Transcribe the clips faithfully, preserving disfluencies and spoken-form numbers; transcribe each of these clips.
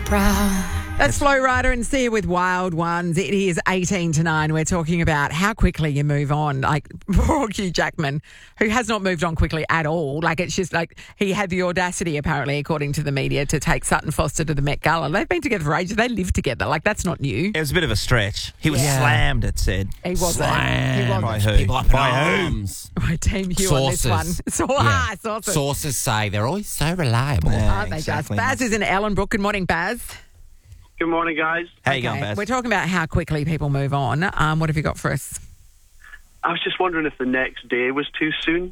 proud. That's Flow Rider and Sia with Wild Ones. It is eighteen to nine. We're talking about how quickly you move on. Like, poor Hugh Jackman, who has not moved on quickly at all. Like, it's just like he had the audacity, apparently, according to the media, to take Sutton Foster to the Met Gala. They've been together for ages. They live together. Like, that's not new. It was a bit of a stretch. He was Yeah. slammed, it said. He wasn't. Slammed. He By wasn't. who? People up in By who? arms. My team Hugh on this one. So, ah, sources. Sources say they're always so reliable. Yeah. Aren't they exactly. just? Baz is in Ellenbrook. Good morning, Baz. Good morning, guys. How you going, Baz? We're talking about how quickly people move on. Um, what have you got for us? I was just wondering if the next day was too soon.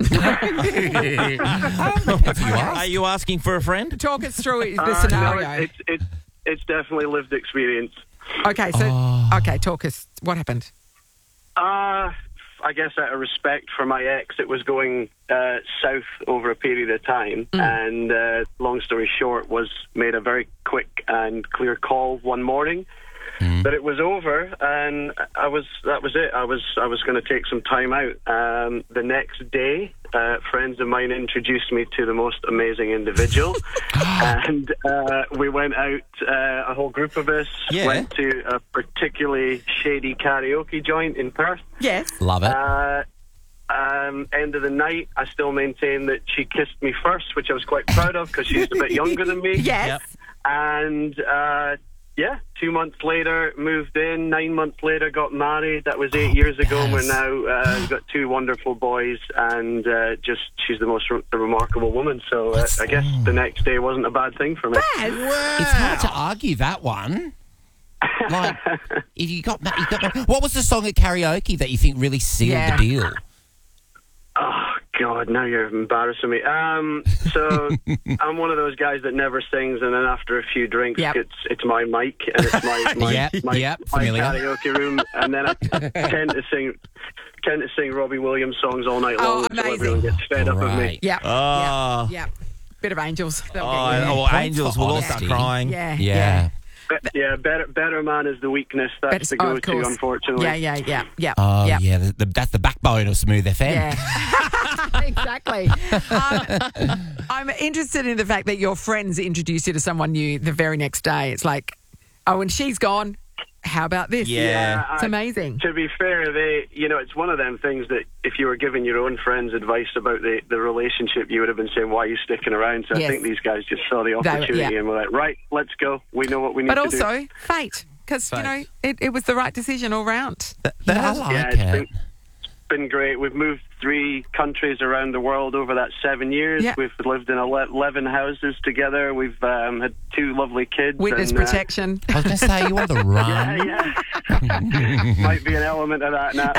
Are you asking for a friend? Talk us through the Uh, scenario. no, it's, it's, it's definitely lived experience. Okay, so Oh. okay, talk us. What happened? Uh, I guess out of respect for my ex, it was going uh, south over a period of time. And uh, long story short, was made a very quick and clear call one morning that it was over, and I was that was it. I was I was going to take some time out. Um, the next day, uh, friends of mine introduced me to the most amazing individual, and uh, we went out. Uh, a whole group of us Yeah. went to a particularly shady karaoke joint in Perth. Yes. Love it. Uh, um, end of the night, I still maintain that she kissed me first, which I was quite proud of because she's a bit younger than me. Yes. Yep. And uh, yeah, two months later, moved in. Nine months later, got married. That was eight years ago. And we're now uh, we've got two wonderful boys, and uh, just she's the most re- remarkable woman. So uh, I guess the next day wasn't a bad thing for me. It's hard to argue that one. Like, if you got, ma- you got, ma- what was the song at karaoke that you think really sealed Yeah. the deal? Oh God, now you're embarrassing me. Um, so I'm one of those guys that never sings, and then after a few drinks, Yep. it's it's my mic and it's my my, Yep, my, yep, my familiar. karaoke room, and then I tend to sing tend to sing Robbie Williams songs all night Oh, long, so amazing. everyone gets fed up of me. Right. Yeah. Oh. Yeah. Yeah. Bit of angels. They'll Oh, get you. oh, Points angels for will all start honesty. crying. Yeah. Yeah. Be- yeah, better better man is the weakness. That's But- the oh, of go-to, course. unfortunately. Yeah, yeah, yeah, yeah. Oh, yeah. yeah. the, the, that's the backbone of Smooth F M. Yeah. Exactly. Um, I'm interested in the fact that your friends introduced you to someone new the very next day. It's like, oh, and she's gone. How about this? Yeah. It's I- amazing. To be fair, they, you know, it's one of them things that if you were giving your own friends advice about the, the relationship, you would have been saying, why are you sticking around? So Yes. I think these guys just saw the They- opportunity yeah. and were like, right, let's go. We know what we need But to do. also fate, because, you Fate. know, it, it was the right decision all round. That, that Yeah, I has- like Yeah, it. it's been, it's been great. We've moved three countries around the world over that seven years. Yeah. We've lived in ele- eleven houses together. We've um, had two lovely kids. Witness and, uh, protection. I was going to say, you on the run. yeah, yeah. Might be an element of that now.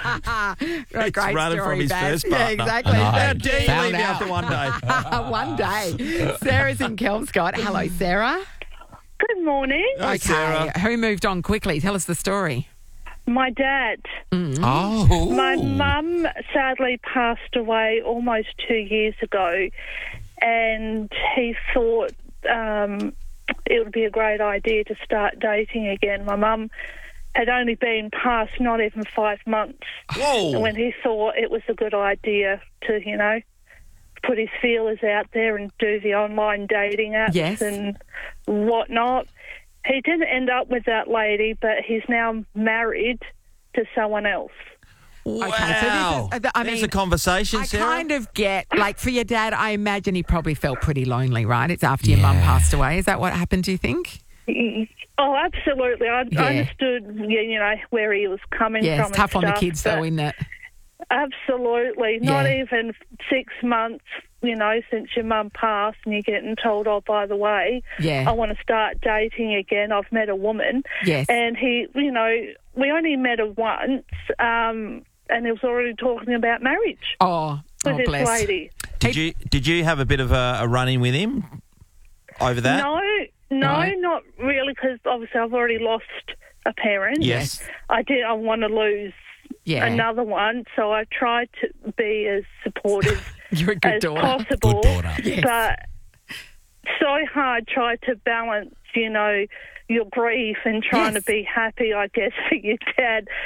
A It's great running story, from his Baz. first Yeah, partner. exactly. I know. How dare you Found leave me out. after one day? One day. Sarah's in Kelmscott. Hello, Sarah. Good morning. Hi, Sarah. Who moved on quickly? Tell us the story. My dad. Oh. My mum sadly passed away almost two years ago, and he thought um, it would be a great idea to start dating again. My mum had only been past not even five months Whoa. when he thought it was a good idea to, you know, put his feelers out there and do the online dating apps Yes. and whatnot. He didn't end up with that lady, but he's now married to someone else. Wow. Okay, so this is- I There's mean, a conversation, I Sarah. kind of get, like, for your dad, I imagine he probably felt pretty lonely, right? It's after your mum Yeah. passed away. Is that what happened, do you think? Oh, absolutely. I, Yeah. I understood, you you know, where he was coming Yeah, from. it's tough and on the stuff, kids, though, but isn't it? Absolutely. Not Yeah. even six months, you know, since your mum passed and you're getting told, oh, by the way, Yeah. I want to start dating again. I've met a woman. Yes. And he, you know, we only met her once, um, and he was already talking about marriage Oh, with oh this bless. lady. Did you did you have a bit of a, a run in with him over that? No, no, No? not really, because obviously I've already lost a parent. Yes. I did. I want to lose Yeah. another one, so I tried to be as supportive You're a good as daughter. possible. Good daughter. Yes. But so hard tried to balance, you know, your grief and trying Yes. to be happy, I guess, for your dad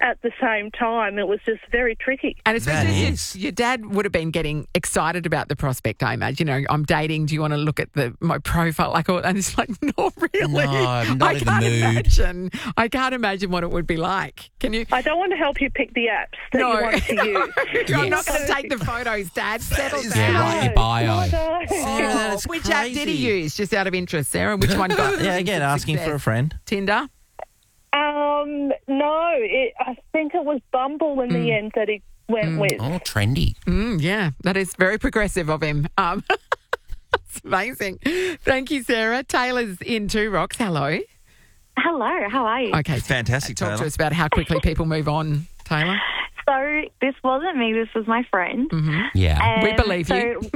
at the same time. It was just very tricky. And especially That your, is. your dad would have been getting excited about the prospect, I imagine. You know, I'm dating. Do you want to look at the my profile? Like, and it's like, not really. No, I'm not I in the can't mood. imagine. I can't imagine what it would be like. Can you? I don't want to help you pick the apps that No. you want to use. I'm not Yes. going to take the photos, Dad. Settle is down. Yeah, write your bio. No. Sarah, that is Which app did he crazy. use, just out of interest, Sarah? Which one got Yeah, again, asking for a friend. Tinder? Um, no, it, I think it was Bumble in the end that he went with. Oh, trendy. Mm, yeah, that is very progressive of him. Um, it's amazing. Thank you, Sarah. Taylor's in Two Rocks. Hello. Hello, how are you? Okay, Fantastic, talk to Taylor. us about how quickly people move on, Taylor. So this wasn't me, this was my friend. Yeah. We Um, believe so, you.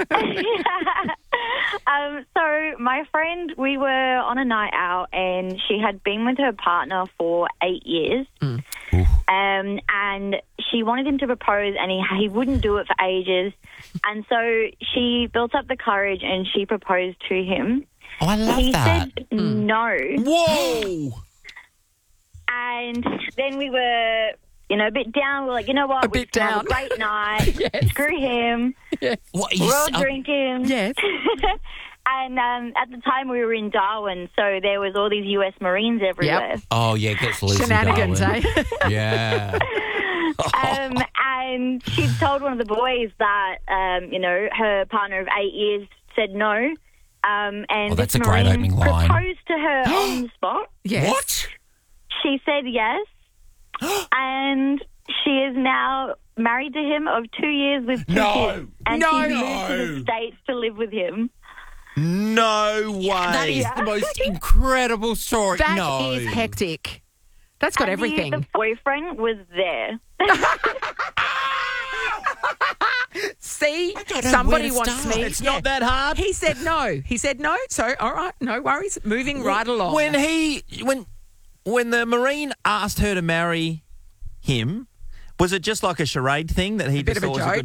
um, so my friend, we were on a night out and she had been with her partner for eight years. Mm. Um, and she wanted him to propose and he, he wouldn't do it for ages. And so she built up the courage and she proposed to him. Oh, I love He that. said no. Whoa! And then we were, you know, a bit down. We were like, you know what? A we bit just have down. a great night. Yes. Screw him. What, you We're all s- oh, drinking. Yes. And um, at the time we were in Darwin, so there was all these U S Marines everywhere. oh, yeah, it gets loose in Shenanigans, Darwin. eh? Yeah. Um, and she told one of the boys that, um, you know, her partner of eight years said no. Um, and Oh, that's this a great Marine opening line. proposed to her on the spot. Yes. What? She said yes. And she is now married to him of two years with two No. kids. And No. she moved to the States to live with him. No way. That is the most incredible story. That no. is hectic. That's got And the- everything. The boyfriend was there. See, don't know somebody where to wants start. me. It's not that hard. He said no. He said no. So, all right, no worries. Moving right along. When he when when the Marine asked her to marry him, was it just like a charade thing that he bit just of a thought was a joke. good